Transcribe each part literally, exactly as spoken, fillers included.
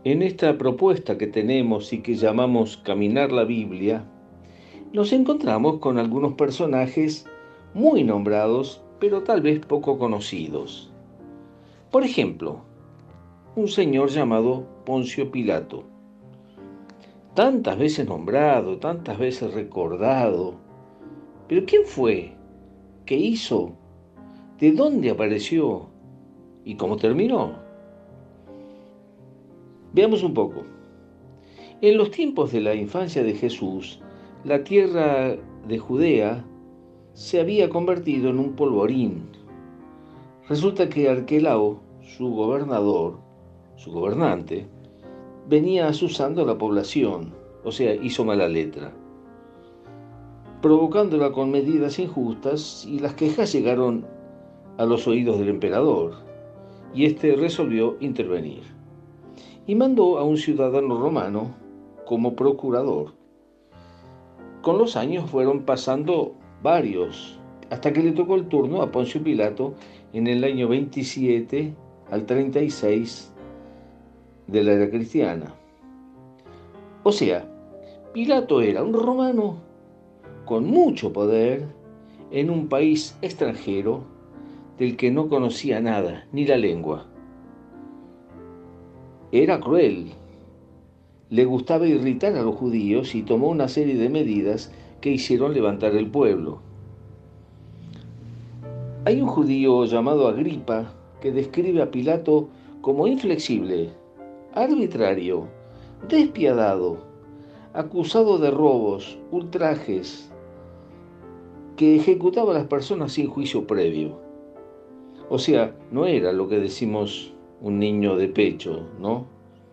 En esta propuesta que tenemos y que llamamos Caminar la Biblia, nos encontramos con algunos personajes muy nombrados, pero tal vez poco conocidos. Por ejemplo, un señor llamado Poncio Pilato, tantas veces nombrado, tantas veces recordado. Pero ¿quién fue? ¿Qué hizo? ¿De dónde apareció? ¿Y cómo terminó? Veamos un poco. En los tiempos de la infancia de Jesús, la tierra de Judea se había convertido en un polvorín. Resulta que Arquelao, su gobernador, su gobernante, venía asusando a la población, o sea, hizo mala letra, provocándola con medidas injustas, y las quejas llegaron a los oídos del emperador, y éste resolvió intervenir y mandó a un ciudadano romano como procurador. Con los años fueron pasando varios, hasta que le tocó el turno a Poncio Pilato en el año veintisiete al treinta y seis de la era cristiana. O sea, Pilato era un romano con mucho poder en un país extranjero del que no conocía nada, ni la lengua. Era cruel, le gustaba irritar a los judíos y tomó una serie de medidas que hicieron levantar el pueblo. Hay un judío llamado Agripa que describe a Pilato como inflexible, arbitrario, despiadado, acusado de robos, ultrajes, que ejecutaba a las personas sin juicio previo. O sea, no era lo que decimos un niño de pecho, ¿no?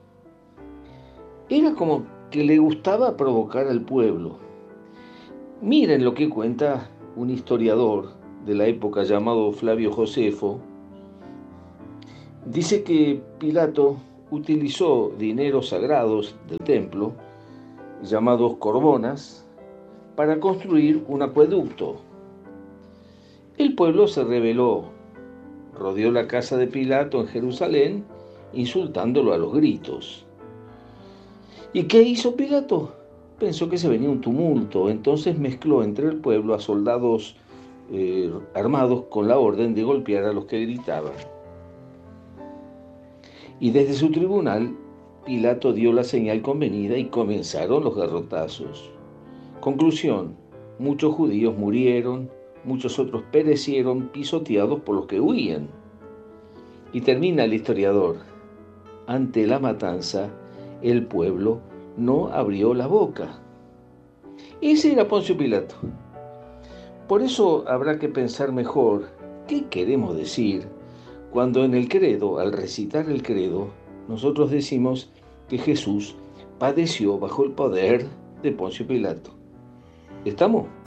Era como que le gustaba provocar al pueblo. Miren lo que cuenta un historiador de la época llamado Flavio Josefo. Dice que Pilato utilizó dineros sagrados del templo, llamados corbonas, para construir un acueducto. El pueblo se rebeló, rodeó la casa de Pilato en Jerusalén, insultándolo a los gritos. ¿Y qué hizo Pilato? Pensó que se venía un tumulto, entonces mezcló entre el pueblo a soldados eh, armados con la orden de golpear a los que gritaban. Y desde su tribunal, Pilato dio la señal convenida y comenzaron los garrotazos. Conclusión: muchos judíos murieron, muchos otros perecieron pisoteados por los que huían. Y termina el historiador: ante la matanza, el pueblo no abrió la boca. Ese era Poncio Pilato. Por eso habrá que pensar mejor qué queremos decir cuando en el credo, al recitar el credo, nosotros decimos que Jesús padeció bajo el poder de Poncio Pilato. ¿Estamos?